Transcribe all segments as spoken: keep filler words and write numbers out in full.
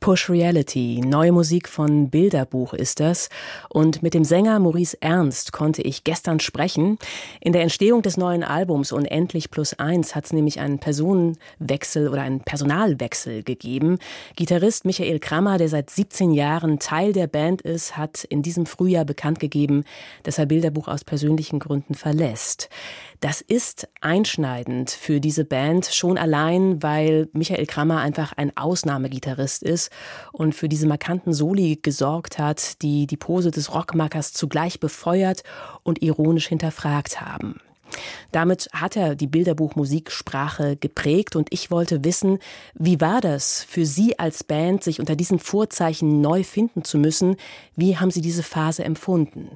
Push Reality, neue Musik von Bilderbuch ist das. Und mit dem Sänger Maurice Ernst konnte ich gestern sprechen. In der Entstehung des neuen Albums Unendlich plus eins hat es nämlich einen Personenwechsel oder einen Personalwechsel gegeben. Gitarrist Michael Krammer, der seit siebzehn Jahren Teil der Band ist, hat in diesem Frühjahr bekannt gegeben, dass er Bilderbuch aus persönlichen Gründen verlässt. Das ist einschneidend für diese Band, schon allein, weil Michael Krammer einfach ein Ausnahmegitarrist ist und für diese markanten Soli gesorgt hat, die die Pose des Rockmakers zugleich befeuert und ironisch hinterfragt haben. Damit hat er die Bilderbuch-Musiksprache geprägt und ich wollte wissen, wie war das für Sie als Band, sich unter diesen Vorzeichen neu finden zu müssen? Wie haben Sie diese Phase empfunden?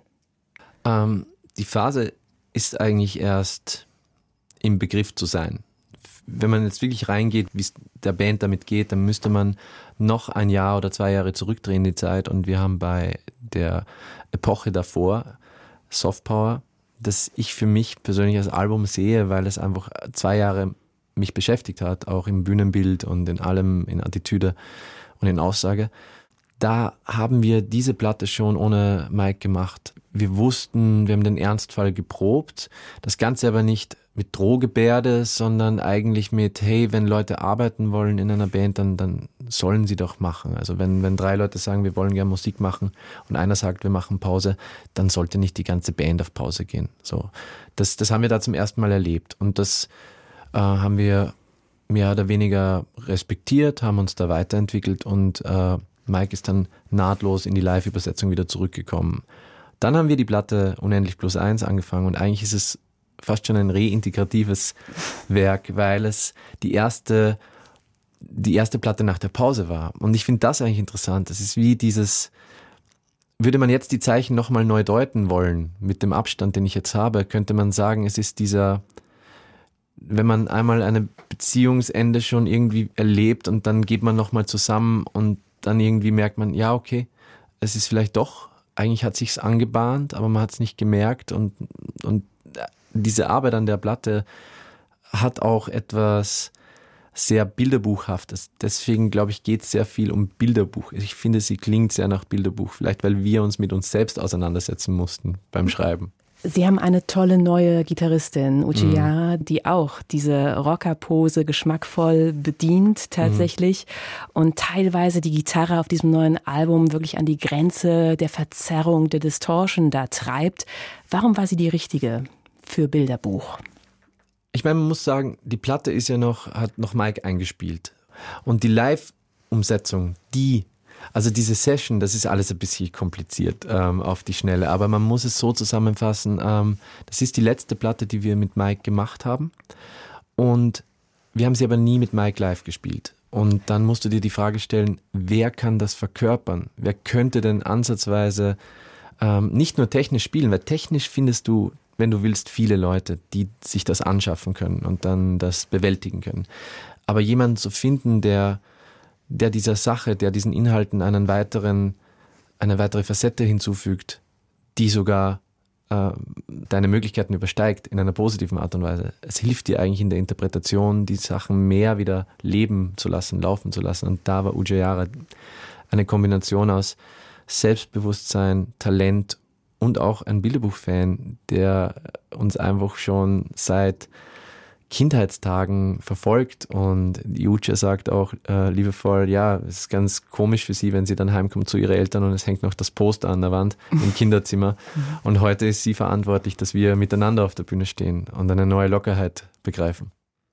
Ähm, die Phase ist eigentlich erst im Begriff zu sein. Wenn man jetzt wirklich reingeht, wie es der Band damit geht, dann müsste man noch ein Jahr oder zwei Jahre zurückdrehen in die Zeit und wir haben bei der Epoche davor, Soft Power, das ich für mich persönlich als Album sehe, weil es einfach zwei Jahre mich beschäftigt hat, auch im Bühnenbild und in allem, in Attitüde und in Aussage. Da haben wir diese Platte schon ohne Mike gemacht. Wir wussten, wir haben den Ernstfall geprobt, das Ganze aber nicht mit Drohgebärde, sondern eigentlich mit, hey, wenn Leute arbeiten wollen in einer Band, dann, dann sollen sie doch machen. Also wenn, wenn drei Leute sagen, wir wollen gerne Musik machen und einer sagt, wir machen Pause, dann sollte nicht die ganze Band auf Pause gehen. So, das, das haben wir da zum ersten Mal erlebt und das äh, haben wir mehr oder weniger respektiert, haben uns da weiterentwickelt und äh, Mike ist dann nahtlos in die Live-Übersetzung wieder zurückgekommen. Dann haben wir die Platte Unendlich plus eins angefangen und eigentlich ist es fast schon ein reintegratives Werk, weil es die erste, die erste Platte nach der Pause war. Und ich finde das eigentlich interessant. Es ist wie dieses, würde man jetzt die Zeichen nochmal neu deuten wollen, mit dem Abstand, den ich jetzt habe, könnte man sagen, es ist dieser, wenn man einmal eine Beziehungsende schon irgendwie erlebt und dann geht man nochmal zusammen und dann irgendwie merkt man, ja, okay, es ist vielleicht doch, eigentlich hat sich's angebahnt, aber man hat es nicht gemerkt und, und diese Arbeit an der Platte hat auch etwas sehr Bilderbuchhaftes. Deswegen, glaube ich, geht es sehr viel um Bilderbuch. Ich finde, sie klingt sehr nach Bilderbuch, vielleicht weil wir uns mit uns selbst auseinandersetzen mussten beim Schreiben. Sie haben eine tolle neue Gitarristin, Uche Yara, mhm. die auch diese Rockerpose geschmackvoll bedient tatsächlich mhm. und teilweise die Gitarre auf diesem neuen Album wirklich an die Grenze der Verzerrung, der Distortion da treibt. Warum war sie die richtige für Bilderbuch? Ich meine, man muss sagen, die Platte ist ja noch, hat noch Mike eingespielt und die Live-Umsetzung, die Also diese Session, das ist alles ein bisschen kompliziert ähm, auf die Schnelle, aber man muss es so zusammenfassen, ähm, das ist die letzte Platte, die wir mit Mike gemacht haben und wir haben sie aber nie mit Mike live gespielt. Und dann musst du dir die Frage stellen, wer kann das verkörpern? Wer könnte denn ansatzweise ähm, nicht nur technisch spielen, weil technisch findest du, wenn du willst, viele Leute, die sich das anschaffen können und dann das bewältigen können. Aber jemanden zu finden, der der dieser Sache, der diesen Inhalten einen weiteren, eine weitere Facette hinzufügt, die sogar äh, deine Möglichkeiten übersteigt in einer positiven Art und Weise. Es hilft dir eigentlich in der Interpretation, die Sachen mehr wieder leben zu lassen, laufen zu lassen. Und da war Uche Yara eine Kombination aus Selbstbewusstsein, Talent und auch ein Bilderbuch-Fan, der uns einfach schon seit Kindheitstagen verfolgt und die Uche sagt auch äh, liebevoll, ja, es ist ganz komisch für sie, wenn sie dann heimkommt zu ihren Eltern und es hängt noch das Poster an der Wand im Kinderzimmer und heute ist sie verantwortlich, dass wir miteinander auf der Bühne stehen und eine neue Lockerheit begreifen.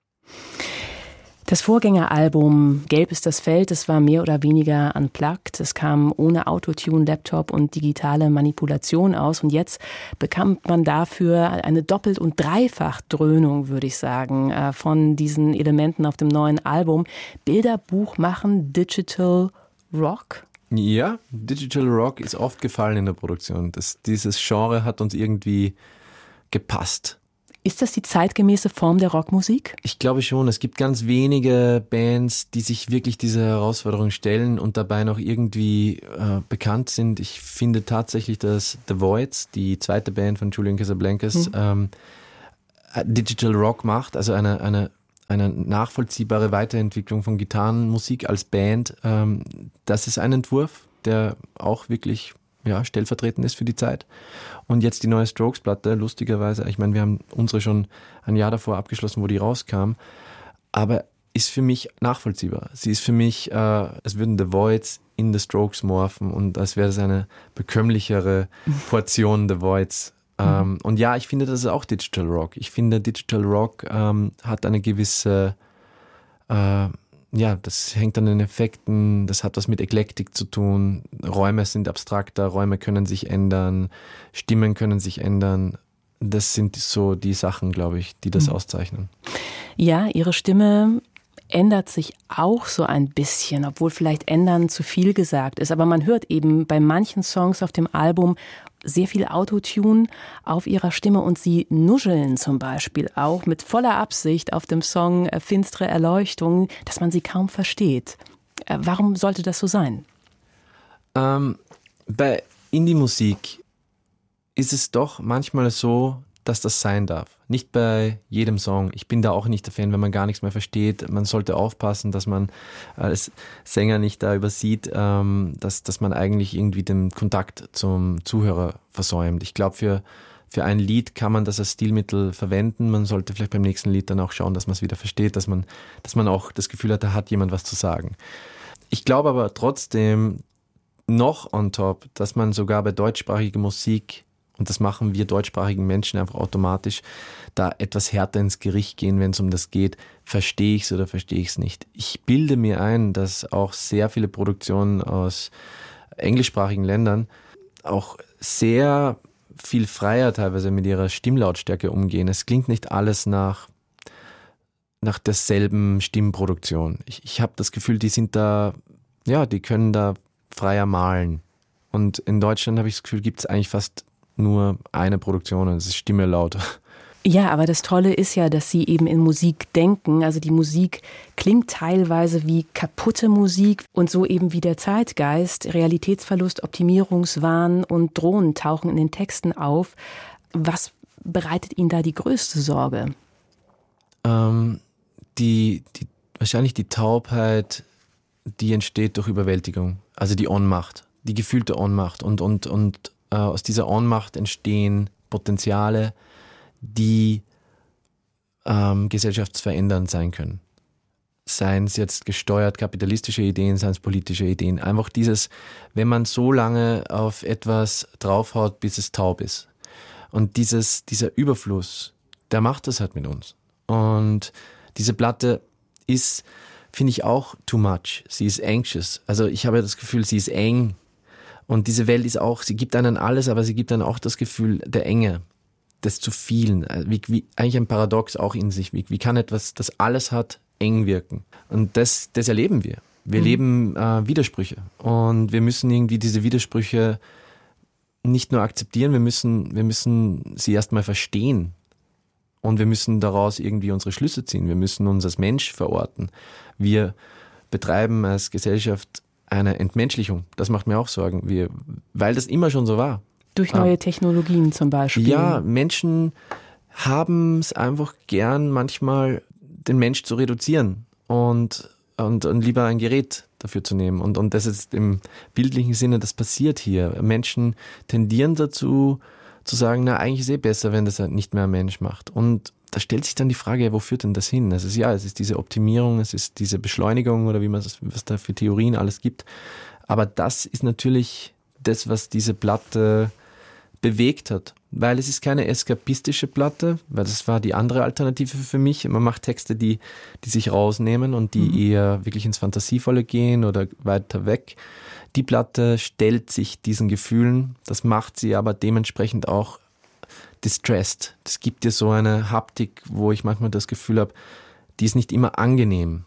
Das Vorgängeralbum Gelb ist das Feld, das war mehr oder weniger unplugged. Es kam ohne Autotune, Laptop und digitale Manipulation aus. Und jetzt bekommt man dafür eine Doppelt- und Dreifach-Dröhnung, würde ich sagen, von diesen Elementen auf dem neuen Album. Bilderbuch machen, Digital Rock? Ja, Digital Rock ist oft gefallen in der Produktion. Das, dieses Genre hat uns irgendwie gepasst. Ist das die zeitgemäße Form der Rockmusik? Ich glaube schon. Es gibt ganz wenige Bands, die sich wirklich dieser Herausforderung stellen und dabei noch irgendwie äh, bekannt sind. Ich finde tatsächlich, dass The Voids, die zweite Band von Julian Casablancas, mhm. ähm, Digital Rock macht, also eine, eine, eine nachvollziehbare Weiterentwicklung von Gitarrenmusik als Band. Ähm, das ist ein Entwurf, der auch wirklich ja, stellvertretend ist für die Zeit. Und jetzt die neue Strokes-Platte, lustigerweise, ich meine, wir haben unsere schon ein Jahr davor abgeschlossen, wo die rauskam, aber ist für mich nachvollziehbar. Sie ist für mich, äh, als würden The Voids in The Strokes morphen und als wäre es eine bekömmlichere Portion The Voids. Ähm, mhm. Und ja, ich finde, das ist auch Digital Rock. Ich finde, Digital Rock ähm, hat eine gewisse äh, ja, das hängt an den Effekten, das hat was mit Eklektik zu tun. Räume sind abstrakter, Räume können sich ändern, Stimmen können sich ändern. Das sind so die Sachen, glaube ich, die das mhm. auszeichnen. Ja, Ihre Stimme ändert sich auch so ein bisschen, obwohl vielleicht ändern zu viel gesagt ist. Aber man hört eben bei manchen Songs auf dem Album sehr viel Autotune auf ihrer Stimme und sie nuscheln zum Beispiel auch mit voller Absicht auf dem Song Finstere Erleuchtung, dass man sie kaum versteht. Warum sollte das so sein? Ähm, bei Indie-Musik ist es doch manchmal so, dass das sein darf. Nicht bei jedem Song. Ich bin da auch nicht der Fan, wenn man gar nichts mehr versteht. Man sollte aufpassen, dass man als Sänger nicht da übersieht, ähm, dass, dass man eigentlich irgendwie den Kontakt zum Zuhörer versäumt. Ich glaube, für, für ein Lied kann man das als Stilmittel verwenden. Man sollte vielleicht beim nächsten Lied dann auch schauen, dass man es wieder versteht, dass man, dass man auch das Gefühl hat, da hat jemand was zu sagen. Ich glaube aber trotzdem noch on top, dass man sogar bei deutschsprachiger Musik, und das machen wir deutschsprachigen Menschen einfach automatisch, da etwas härter ins Gericht gehen, wenn es um das geht, verstehe ich es oder verstehe ich es nicht. Ich bilde mir ein, dass auch sehr viele Produktionen aus englischsprachigen Ländern auch sehr viel freier teilweise mit ihrer Stimmlautstärke umgehen. Es klingt nicht alles nach, nach derselben Stimmproduktion. Ich, ich habe das Gefühl, die sind da, ja, die können da freier malen. Und in Deutschland habe ich das Gefühl, gibt es eigentlich fast nur eine Produktion und es ist Stimme lauter. Ja, aber das Tolle ist ja, dass Sie eben in Musik denken. Also die Musik klingt teilweise wie kaputte Musik und so eben wie der Zeitgeist. Realitätsverlust, Optimierungswahn und Drohen tauchen in den Texten auf. Was bereitet Ihnen da die größte Sorge? Ähm, die, die, wahrscheinlich die Taubheit, die entsteht durch Überwältigung. Also die Ohnmacht, die gefühlte Ohnmacht. Und, und, und äh, aus dieser Ohnmacht entstehen Potenziale, die ähm, gesellschaftsverändernd sein können. Seien es jetzt gesteuert kapitalistische Ideen, seien es politische Ideen. Einfach dieses, wenn man so lange auf etwas draufhaut, bis es taub ist. Und dieses, dieser Überfluss, der macht das halt mit uns. Und diese Platte ist, finde ich, auch too much. Sie ist anxious. Also ich habe das Gefühl, sie ist eng. Und diese Welt ist auch, sie gibt einen alles, aber sie gibt dann auch das Gefühl der Enge, des zu vielen. Wie, wie, eigentlich ein Paradox auch in sich. Wie, wie kann etwas, das alles hat, eng wirken? Und das, das erleben wir. Wir mhm. leben äh, Widersprüche. Und wir müssen irgendwie diese Widersprüche nicht nur akzeptieren, wir müssen, wir müssen sie erstmal verstehen. Und wir müssen daraus irgendwie unsere Schlüsse ziehen. Wir müssen uns als Mensch verorten. Wir betreiben als Gesellschaft eine Entmenschlichung. Das macht mir auch Sorgen. Wir, weil das immer schon so war. Durch neue Technologien zum Beispiel. Ja, Menschen haben es einfach gern, manchmal den Mensch zu reduzieren und, und, und lieber ein Gerät dafür zu nehmen. Und, und das ist im bildlichen Sinne, das passiert hier. Menschen tendieren dazu, zu sagen, na, eigentlich ist es eh besser, wenn das nicht mehr ein Mensch macht. Und da stellt sich dann die Frage, wo führt denn das hin? Es ist ja, es ist diese Optimierung, es ist diese Beschleunigung oder wie man es, was da für Theorien alles gibt. Aber das ist natürlich das, was diese Platte bewegt hat. Weil es ist keine eskapistische Platte, weil das war die andere Alternative für mich. Man macht Texte, die, die sich rausnehmen und die mhm. eher wirklich ins Fantasievolle gehen oder weiter weg. Die Platte stellt sich diesen Gefühlen, das macht sie aber dementsprechend auch distressed. Das gibt dir so eine Haptik, wo ich manchmal das Gefühl habe, die ist nicht immer angenehm.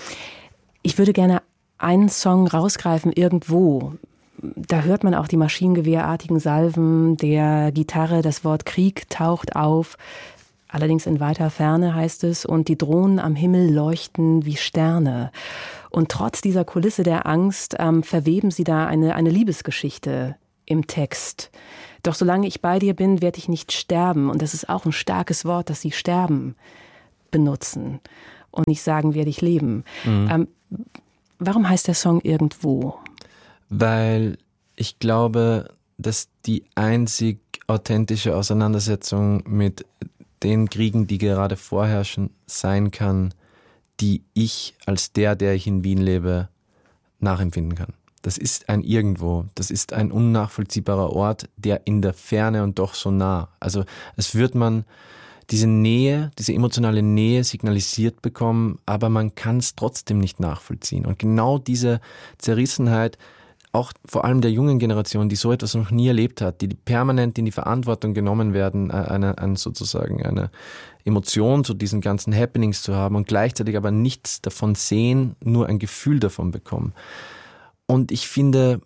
Ich würde gerne einen Song rausgreifen, irgendwo. Da hört man auch die maschinengewehrartigen Salven der Gitarre, das Wort Krieg taucht auf. Allerdings in weiter Ferne heißt es, und die Drohnen am Himmel leuchten wie Sterne. Und trotz dieser Kulisse der Angst ähm, verweben sie da eine, eine Liebesgeschichte im Text. Doch solange ich bei dir bin, werde ich nicht sterben. Und das ist auch ein starkes Wort, dass sie sterben benutzen und nicht sagen, werde ich leben. Mhm. Ähm, warum heißt der Song Irgendwo? weil ich glaube, dass die einzig authentische Auseinandersetzung mit den Kriegen, die gerade vorherrschen, sein kann, die ich als der, der ich in Wien lebe, nachempfinden kann. Das ist ein Irgendwo, das ist ein unnachvollziehbarer Ort, der in der Ferne und doch so nah. Also es wird man diese Nähe, diese emotionale Nähe signalisiert bekommen, aber man kann es trotzdem nicht nachvollziehen. Und genau diese Zerrissenheit, auch vor allem der jungen Generation, die so etwas noch nie erlebt hat, die permanent in die Verantwortung genommen werden, eine, eine sozusagen eine Emotion zu diesen ganzen Happenings zu haben und gleichzeitig aber nichts davon sehen, nur ein Gefühl davon bekommen. Und ich finde,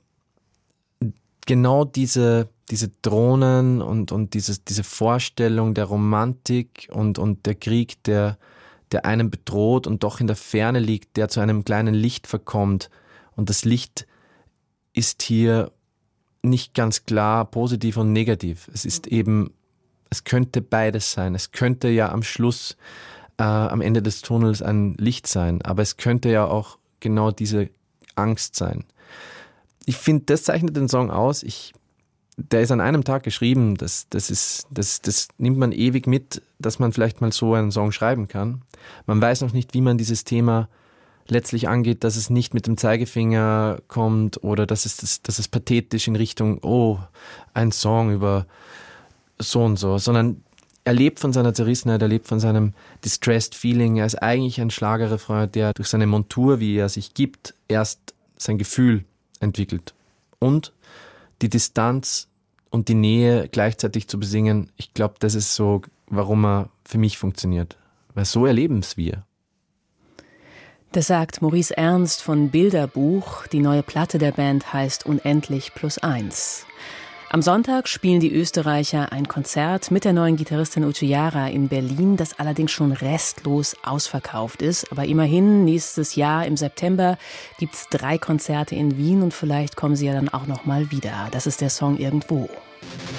genau diese, diese Drohnen und, und dieses, diese Vorstellung der Romantik und, und der Krieg, der, der einen bedroht und doch in der Ferne liegt, der zu einem kleinen Licht verkommt. Und das Licht ist hier nicht ganz klar positiv und negativ. Es ist eben, es könnte beides sein. Es könnte ja am Schluss, äh, am Ende des Tunnels ein Licht sein, aber es könnte ja auch genau diese Angst sein. Ich finde, das zeichnet den Song aus. Ich, der ist an einem Tag geschrieben. Das, das, ist, das, das nimmt man ewig mit, dass man vielleicht mal so einen Song schreiben kann. Man weiß noch nicht, wie man dieses Thema letztlich angeht, dass es nicht mit dem Zeigefinger kommt oder dass es, das, dass es pathetisch in Richtung, oh, ein Song über so und so, sondern er lebt von seiner Zerrissenheit, er lebt von seinem distressed Feeling. Er ist eigentlich ein Schlagerrefrain, der durch seine Montur, wie er sich gibt, erst sein Gefühl entwickelt. Und die Distanz und die Nähe gleichzeitig zu besingen, ich glaube, das ist so, warum er für mich funktioniert. Weil so erleben es wir. Das sagt Maurice Ernst von Bilderbuch. Die neue Platte der Band heißt Unendlich plus eins. Am Sonntag spielen die Österreicher ein Konzert mit der neuen Gitarristin Uche Jara in Berlin, das allerdings schon restlos ausverkauft ist. Aber immerhin, nächstes Jahr im September gibt's drei Konzerte in Wien und vielleicht kommen sie ja dann auch noch mal wieder. Das ist der Song Irgendwo.